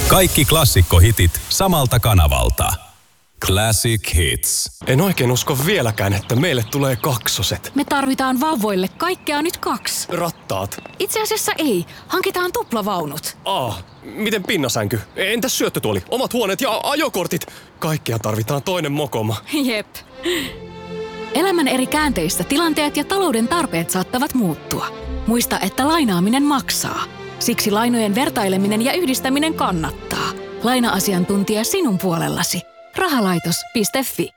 Kaikki klassikkohitit samalta kanavalta. Classic Hits. En oikein usko vieläkään, että meille tulee kaksoset. Me tarvitaan vauvoille kaikkea nyt 2. Rattaat. Itse asiassa ei. Hankitaan tuplavaunut. Miten pinnasänky? Entäs syöttötuoli? Omat huoneet ja ajokortit? Kaikkea tarvitaan toinen mokoma. Jep. Elämän eri käänteissä tilanteet ja talouden tarpeet saattavat muuttua. Muista, että lainaaminen maksaa. Siksi lainojen vertaileminen ja yhdistäminen kannattaa. Laina-asiantuntija sinun puolellasi. Rahalaitos.fi.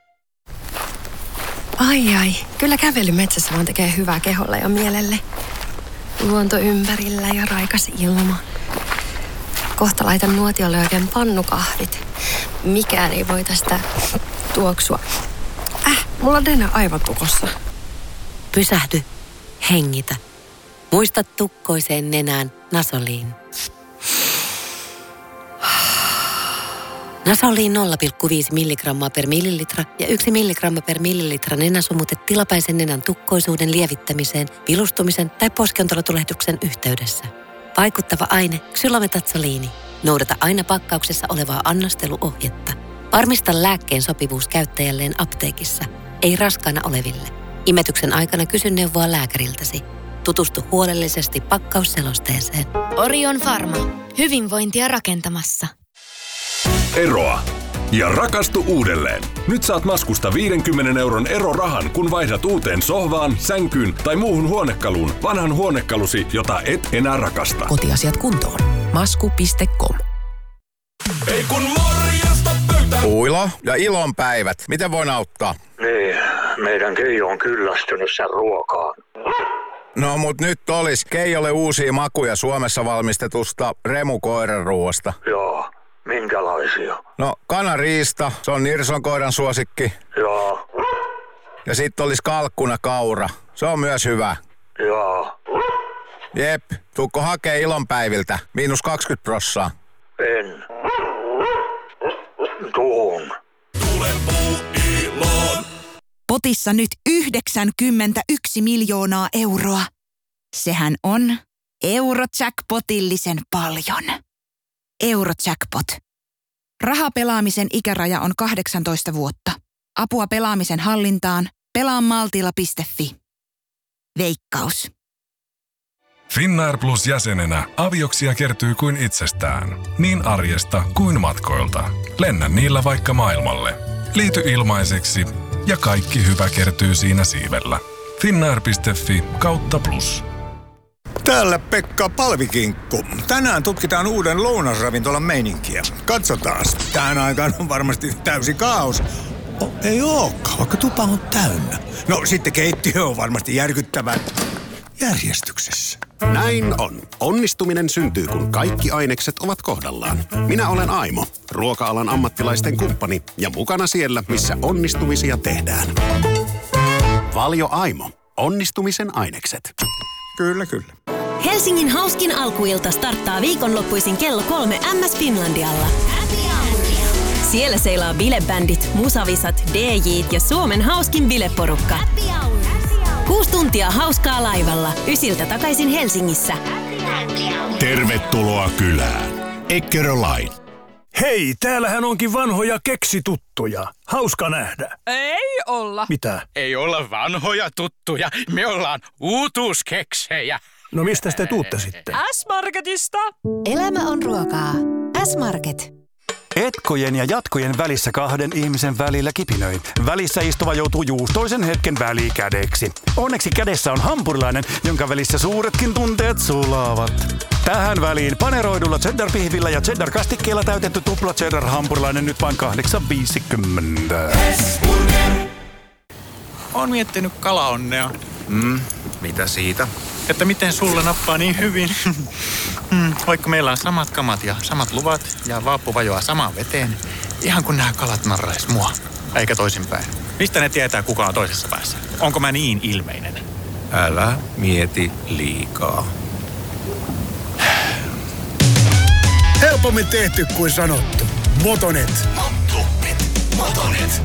Ai, kyllä kävely metsässä vaan tekee hyvää keholle ja mielelle. Luonto ympärillä ja raikas ilma. Kohta laitan nuotiolle oikein pannukahvit. Mikään ei voi tästä tuoksua. Mulla on nenä aivan tukossa. Pysähdy. Hengitä. Muista tukkoiseen nenään Nasoliin. Nasoliin 0,5 milligrammaa per millilitra ja 1 milligramma per millilitra nenäsumutet tilapäisen nenän tukkoisuuden lievittämiseen, vilustumisen tai poskiontelotulehduksen yhteydessä. Vaikuttava aine xylometatsoliini. Noudata aina pakkauksessa olevaa annosteluohjetta. Varmista lääkkeen sopivuus käyttäjälleen apteekissa, ei raskaana oleville. Imetyksen aikana kysy neuvoa lääkäriltäsi. Tutustu huolellisesti pakkausselosteeseen. Orion Pharma. Hyvinvointia rakentamassa. Eroa ja rakastu uudelleen. Nyt saat Maskusta 50 € erorahan, kun vaihdat uuteen sohvaan, sänkyyn tai muuhun huonekaluun vanhan huonekalusi, jota et enää rakasta. Kotiasiat kuntoon. Masku.com. Ei kun morjesta pöytä! Uilo ja ilonpäivät. Miten voin auttaa? Niin, meidän Keijo on kyllästynyt sen ruokaan. No mut nyt olis Keijolle uusia makuja Suomessa valmistetusta Remu-koiranruoasta. Joo, minkälaisia? No kanariista, se on Nirson koiran suosikki. Joo. Ja sit olis kalkkuna kaura, se on myös hyvä. Joo. Jep, tuukko hakee ilonpäiviltä, -20%. En. Tuun. Tule puu iloon. Potissa nyt 91 miljoonaa euroa. Sehän on Eurojackpotillisen paljon. Eurojackpot. Rahapelaamisen ikäraja on 18 vuotta. Apua pelaamisen hallintaan. Pelaamaltilla.fi. Veikkaus. Finnair Plus -jäsenenä avioksia kertyy kuin itsestään. Niin arjesta kuin matkoilta. Lennä niillä vaikka maailmalle. Liity ilmaiseksi ja kaikki hyvä kertyy siinä siivellä. Finnair.fi/plus. Täällä Pekka Palvikinkku. Tänään tutkitaan uuden lounasravintolan meininkiä. Katsotaas. Tähän aikaan on varmasti täysi kaos. Ei ookaan, vaikka tupa on täynnä. No sitten keittiö on varmasti järkyttävän järjestyksessä. Näin on. Onnistuminen syntyy, kun kaikki ainekset ovat kohdallaan. Minä olen Aimo, ruoka-alan ammattilaisten kumppani ja mukana siellä, missä onnistumisia tehdään. Valio Aimo. Onnistumisen ainekset. Kyllä, kyllä. Helsingin hauskin alkuilta starttaa viikonloppuisin kello 3 MS Finlandialla. Siellä seilaa bilebändit, musavisat, DJt ja Suomen hauskin bileporukka. 6 tuntia hauskaa laivalla, Ysiltä takaisin Helsingissä. Tervetuloa kylään. Eckeröline. Hei, täällähän onkin vanhoja keksituttuja. Hauska nähdä. Ei olla. Mitä? Ei olla vanhoja tuttuja. Me ollaan uutuuskeksejä. No mistä te tuutte sitten? S-Marketista. Elämä on ruokaa. S-Market. Etkojen ja jatkojen välissä 2 ihmisen välillä kipinöi. Välissä istuva joutuu juustoisen hetken välikädeksi. Onneksi kädessä on hampurilainen, jonka välissä suuretkin tunteet sulaavat. Tähän väliin paneroidulla cheddar-pihvillä ja cheddar-kastikkeella täytetty tupla cheddar-hampurilainen nyt vain 8,50. Oon miettinyt kalaonnea. Mitä siitä? Että miten sulla nappaa niin hyvin. Vaikka meillä on samat kamat ja samat luvat ja vaappu vajoaa samaan veteen. Ihan kun nämä kalat narrais mua. Eikä toisinpäin. Mistä ne tietää, kuka on toisessa päässä? Onko mä niin ilmeinen? Älä mieti liikaa. Helpommin tehty kuin sanottu. Motonet. Motonet.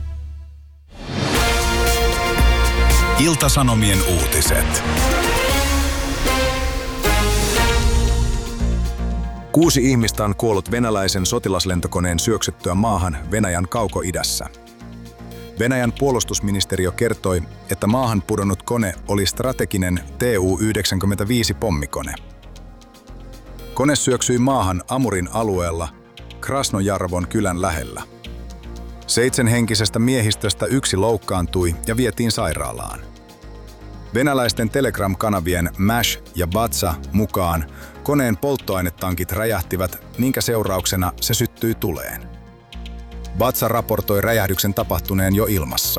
Ilta-Sanomien uutiset. 6 ihmistä on kuollut venäläisen sotilaslentokoneen syöksyttyä maahan Venäjän kaukoidässä. Venäjän puolustusministeriö kertoi, että maahan pudonnut kone oli strateginen Tu-95-pommikone. Kone syöksyi maahan Amurin alueella Krasnojarvon kylän lähellä. 7-henkisestä miehistöstä 1 loukkaantui ja vietiin sairaalaan. Venäläisten Telegram-kanavien Mash ja Batsa mukaan koneen polttoainetankit räjähtivät, minkä seurauksena se syttyi tuleen. Batsa raportoi räjähdyksen tapahtuneen jo ilmassa.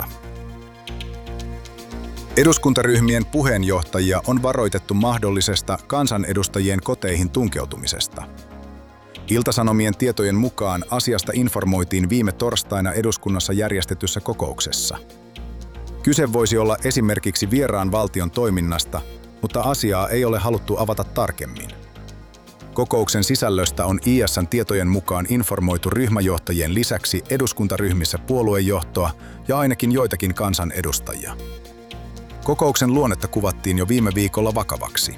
Eduskuntaryhmien puheenjohtajia on varoitettu mahdollisesta kansanedustajien koteihin tunkeutumisesta. Ilta-Sanomien tietojen mukaan asiasta informoitiin viime torstaina eduskunnassa järjestetyssä kokouksessa. Kyse voisi olla esimerkiksi vieraan valtion toiminnasta, mutta asiaa ei ole haluttu avata tarkemmin. Kokouksen sisällöstä on ISN tietojen mukaan informoitu ryhmäjohtajien lisäksi eduskuntaryhmissä puoluejohtoa ja ainakin joitakin kansanedustajia. Kokouksen luonnetta kuvattiin jo viime viikolla vakavaksi.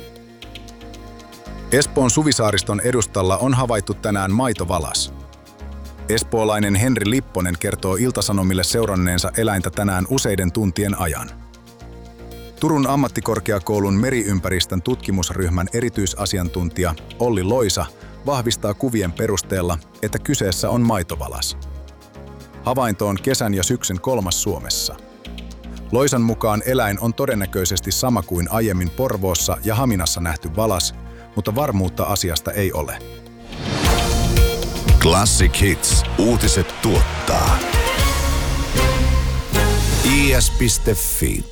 Espoon Suvisaariston edustalla on havaittu tänään maitovalas. Espoolainen Henri Lipponen kertoo Ilta-Sanomille seuranneensa eläintä tänään useiden tuntien ajan. Turun ammattikorkeakoulun meriympäristön tutkimusryhmän erityisasiantuntija Olli Loisa vahvistaa kuvien perusteella, että kyseessä on maitovalas. Havainto on kesän ja syksyn 3. Suomessa. Loisan mukaan eläin on todennäköisesti sama kuin aiemmin Porvoossa ja Haminassa nähty valas, mutta varmuutta asiasta ei ole. Classic Hits. Uutiset tuottaa. is.fi.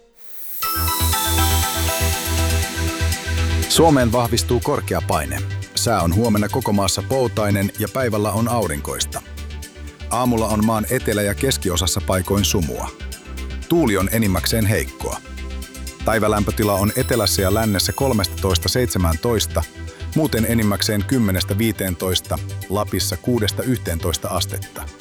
Suomeen vahvistuu korkea paine. Sää on huomenna koko maassa poutainen ja päivällä on aurinkoista. Aamulla on maan etelä- ja keskiosassa paikoin sumua. Tuuli on enimmäkseen heikkoa. Päivälämpötila on etelässä ja lännessä 13–17, muuten enimmäkseen 10–15, Lapissa 6–11 astetta.